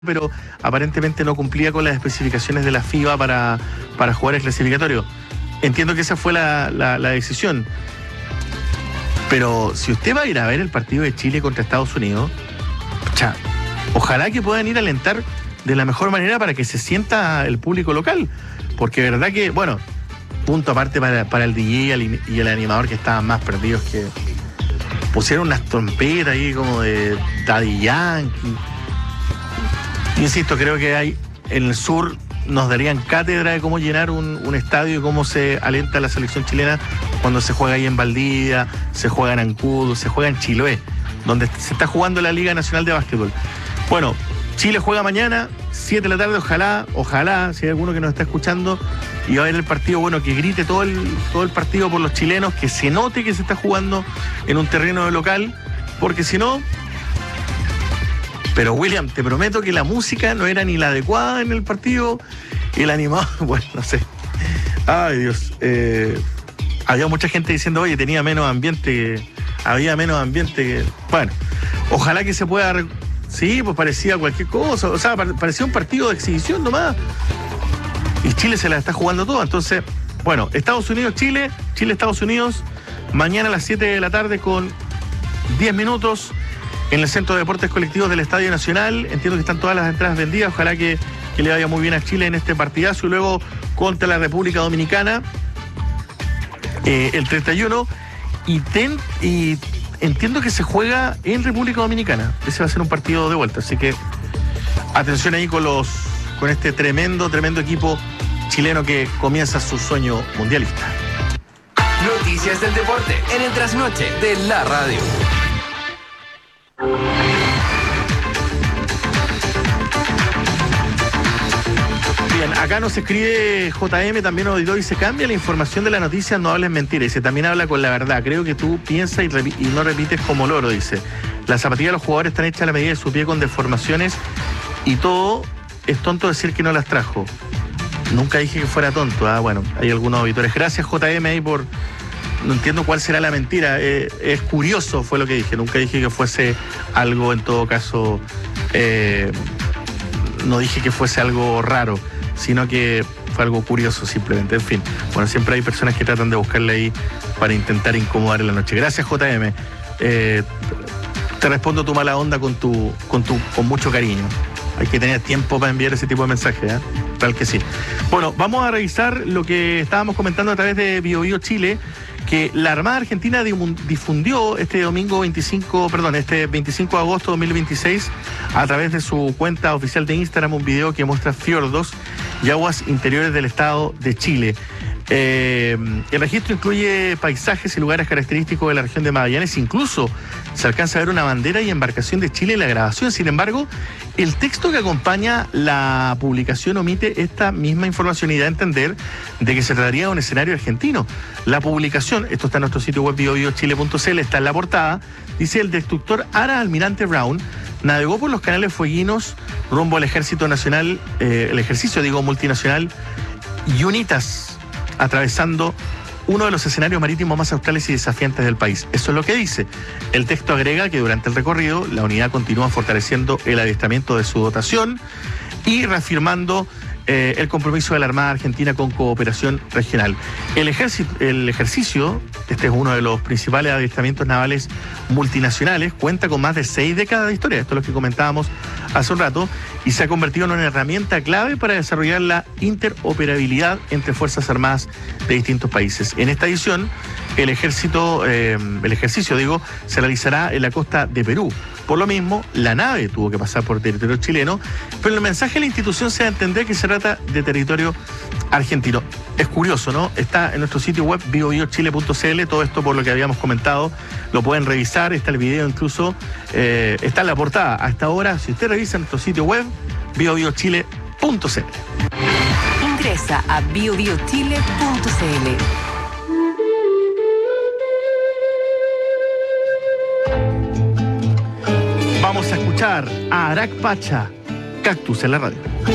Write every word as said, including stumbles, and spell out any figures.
pero aparentemente no cumplía con las especificaciones de la FIBA para, para jugar el clasificatorio. Entiendo que esa fue la, la, la decisión. Pero si usted va a ir a ver el partido de Chile contra Estados Unidos, cha, ojalá que puedan ir a alentar de la mejor manera para que se sienta el público local. Porque de verdad que, bueno, punto aparte para, para el D J y el, y el animador, que estaban más perdidos, que pusieron unas trompetas ahí como de Daddy Yankee. Insisto, creo que hay en el sur nos darían cátedra de cómo llenar un, un estadio y cómo se alienta la selección chilena cuando se juega ahí en Valdivia, se juega en Ancud, se juega en Chiloé, donde se está jugando la Liga Nacional de Básquetbol. Bueno, Chile juega mañana, siete de la tarde, ojalá, ojalá, si hay alguno que nos está escuchando y va a ver el partido, bueno, que grite todo el, todo el partido por los chilenos, que se note que se está jugando en un terreno local, porque si no... Pero William, te prometo que la música no era ni la adecuada en el partido, y el animador, bueno, no sé. Ay, Dios. Eh, había mucha gente diciendo, oye, tenía menos ambiente, había menos ambiente que... Bueno, ojalá que se pueda... Sí, pues parecía cualquier cosa, o sea, parecía un partido de exhibición nomás. Y Chile se la está jugando todo, entonces, bueno, Estados Unidos, Chile, Chile, Estados Unidos, mañana a las siete de la tarde con diez minutos. En el Centro de Deportes Colectivos del Estadio Nacional. Entiendo que están todas las entradas vendidas. Ojalá que, que le vaya muy bien a Chile en este partidazo. Y luego contra la República Dominicana eh, el treinta y uno. Y, ten, y entiendo que se juega en República Dominicana. Ese va a ser un partido de vuelta. Así que atención ahí con, los, con este tremendo, tremendo equipo chileno que comienza su sueño mundialista. Noticias del deporte en el trasnoche de la radio. Bien, acá nos escribe J M, también auditó, y se cambia la información de la noticia, no hables mentiras. Dice, también habla con la verdad. Creo que tú piensas y, repi- y no repites como loro, dice. Las zapatillas de los jugadores están hechas a la medida de su pie con deformaciones y todo. Es tonto decir que no las trajo. Nunca dije que fuera tonto. Ah, bueno, hay algunos auditores. Gracias, J M, ahí por... No entiendo cuál será la mentira. Eh, es curioso, fue lo que dije. Nunca dije que fuese algo, en todo caso, eh, no dije que fuese algo raro, sino que fue algo curioso simplemente. En fin, bueno, siempre hay personas que tratan de buscarle ahí para intentar incomodar en la noche. Gracias, J M. Eh, te respondo tu mala onda con tu, con tu, con mucho cariño. Hay que tener tiempo para enviar ese tipo de mensajes, ¿eh? Tal que sí. Bueno, vamos a revisar lo que estábamos comentando a través de Bio Bio Chile, que la Armada Argentina difundió este domingo veinticinco, perdón, este veinticinco de agosto de dos mil veintiséis a través de su cuenta oficial de Instagram un video que muestra fiordos y aguas interiores del estado de Chile. Eh, el registro incluye paisajes y lugares característicos de la región de Magallanes. Incluso se alcanza a ver una bandera y embarcación de Chile en la grabación. Sin embargo, el texto que acompaña la publicación omite esta misma información y da a entender de que se trataría de un escenario argentino. La publicación, esto está en nuestro sitio web bio bio chile punto c l, está en la portada, dice: el destructor Ara Almirante Brown navegó por los canales fueguinos rumbo al ejército nacional, eh, el ejercicio, digo, multinacional UNITAS, atravesando uno de los escenarios marítimos más australes y desafiantes del país. Eso es lo que dice. El texto agrega que durante el recorrido la unidad continúa fortaleciendo el adiestramiento de su dotación y reafirmando eh, el compromiso de la Armada Argentina con cooperación regional. El, ejército, el ejercicio, este es uno de los principales adiestramientos navales multinacionales, cuenta con más de seis décadas de historia, esto es lo que comentábamos hace un rato, y se ha convertido en una herramienta clave para desarrollar la interoperabilidad entre Fuerzas Armadas de distintos países. En esta edición, el ejército, eh, el ejercicio, digo, se realizará en la costa de Perú. Por lo mismo, la nave tuvo que pasar por territorio chileno, pero el mensaje de la institución se da a entender que se trata de territorio argentino. Es curioso, ¿no? Está en nuestro sitio web bio bio chile punto c l, todo esto por lo que habíamos comentado, lo pueden revisar, está el video incluso, eh, está en la portada. Hasta ahora, si usted revisa nuestro sitio web, bio bio chile punto c l. Ingresa a bio bio chile punto c l. Vamos a escuchar a Arak Pacha, Cactus en la radio.